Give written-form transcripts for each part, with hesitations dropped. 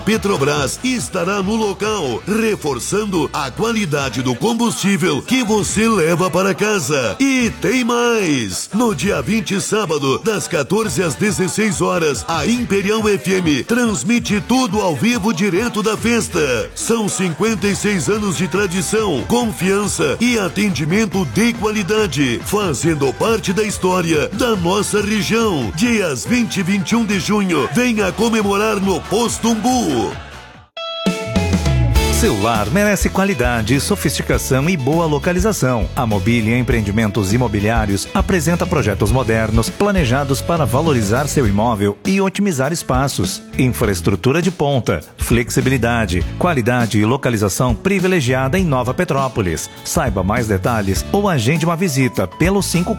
Petrobras estará no local, reforçando a qualidade do combustível que você leva para casa. E tem mais! No dia 20, sábado, das 14 às 16 horas, a Imperial FM transmite tudo ao vivo direto da festa. São 56 anos de tradição, confiança e atendimento de qualidade, fazendo parte da história da nossa região. Dias 20 e 21 de junho, venha comemorar no Posto Umbu. Seu lar merece qualidade, sofisticação e boa localização. A Mobília Empreendimentos Imobiliários apresenta projetos modernos, planejados para valorizar seu imóvel e otimizar espaços. Infraestrutura de ponta, flexibilidade, qualidade e localização privilegiada em Nova Petrópolis. Saiba mais detalhes ou agende uma visita pelo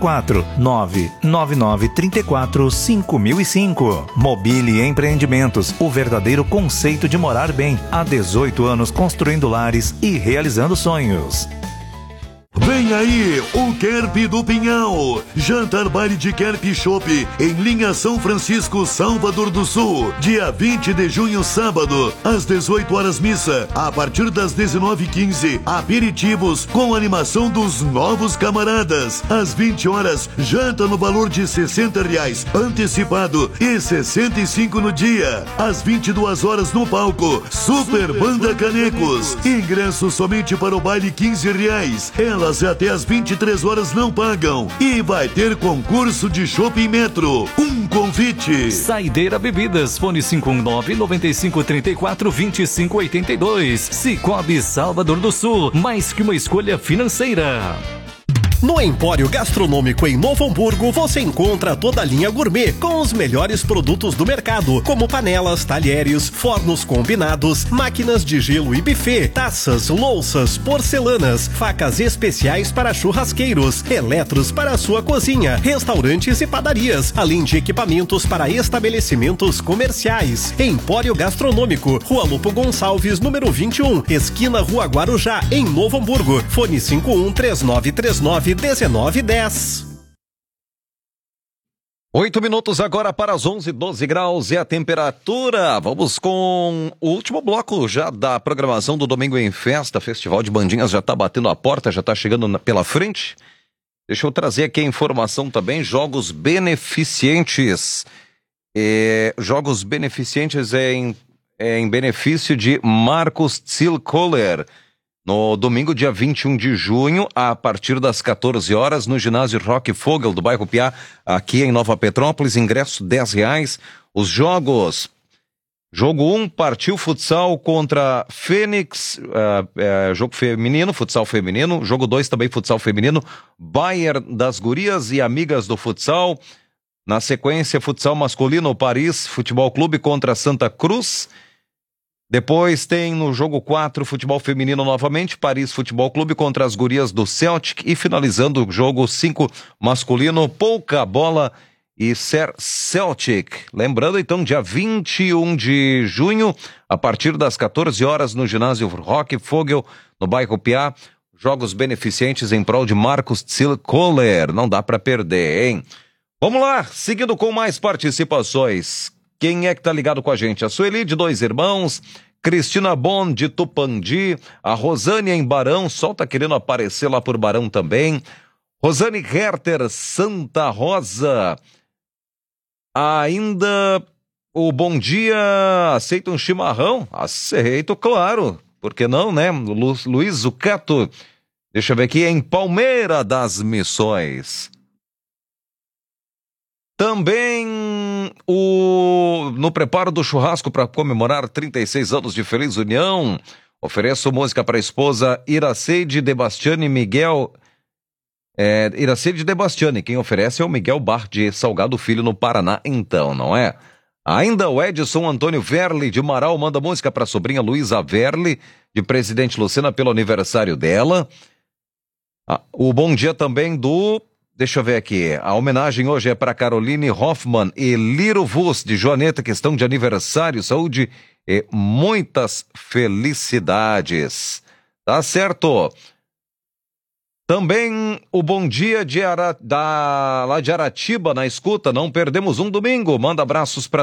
549-9934-5005. Mobília Empreendimentos, o verdadeiro conceito de morar bem. Há 18 anos construindo lares e realizando sonhos. Vem aí o Kerp do Pinhal, jantar baile de Kerp Shop em linha São Francisco, Salvador do Sul, dia 20 de junho, sábado, às 18 horas missa, a partir das 19h15, aperitivos com animação dos novos camaradas, às 20 horas, janta no valor de R$60 antecipado e 65 no dia, às 22 horas no palco, Super Banda Canecos, ingressos somente para o baile R$15, elas até às 23 horas não pagam. E vai ter concurso de Shopping Metro. Um convite. Saideira Bebidas, fone 519-9534-2582. Cicobi Salvador do Sul, mais que uma escolha financeira. No Empório Gastronômico em Novo Hamburgo, você encontra toda a linha gourmet com os melhores produtos do mercado, como panelas, talheres, fornos combinados, máquinas de gelo e buffet, taças, louças, porcelanas, facas especiais para churrasqueiros, eletros para a sua cozinha, restaurantes e padarias, além de equipamentos para estabelecimentos comerciais. Empório Gastronômico, Rua Lupo Gonçalves, número 21, esquina Rua Guarujá, em Novo Hamburgo. Fone 513939 1910. 8 minutos agora para as 11:12 graus e a temperatura. Vamos com o último bloco já da programação do Domingo em Festa. Festival de Bandinhas já está batendo a porta, já está chegando pela frente. Deixa eu trazer aqui a informação também. Jogos beneficentes. Jogos beneficentes em benefício de Marcos Zilkoller. No domingo, dia 21 de junho, a partir das 14 horas, no ginásio Roque Fogel, do bairro Piá, aqui em Nova Petrópolis, ingresso R$10. Os jogos: jogo 1, partiu futsal contra Fênix, jogo feminino, futsal feminino. Jogo 2, também futsal feminino, Bayern das Gurias e Amigas do Futsal. Na sequência, futsal masculino, Paris Futebol Clube contra Santa Cruz. Depois tem no jogo 4, futebol feminino novamente, Paris Futebol Clube contra as Gurias do Celtic. E finalizando o jogo 5, masculino, Pouca Bola e Ser Celtic. Lembrando então, dia 21 de junho, a partir das 14 horas, no ginásio Roque Fogel, no bairro Piá, jogos beneficentes em prol de Marcos Zilkoller. Não dá para perder, hein? Vamos lá, seguindo com mais participações. Quem é que tá ligado com a gente? A Sueli de Dois Irmãos, Cristina Bon de Tupandi, a Rosane em Barão, sol tá querendo aparecer lá por Barão também. Rosane Herter, Santa Rosa. Ainda o bom dia, aceita um chimarrão? Aceito, claro. Por que não, né? Luiz Zucato, deixa eu ver aqui, em Palmeira das Missões. Também no preparo do churrasco para comemorar 36 anos de Feliz União, ofereço música para a esposa Iraceide de Bastiani Miguel. Iraceide de Bastiani, quem oferece é o Miguel Bar de Salgado Filho, no Paraná, então, não é? Ainda o Edson Antônio Verli de Marau manda música para a sobrinha Luísa Verli, de Presidente Lucena, pelo aniversário dela. O bom dia também do... Deixa eu ver aqui, a homenagem hoje é para Caroline Hoffmann e Liro Vus, de Joaneta, que estão de aniversário, saúde e muitas felicidades. Tá certo? Também o bom dia lá de Aratiba, na escuta, não perdemos um domingo. Manda abraços para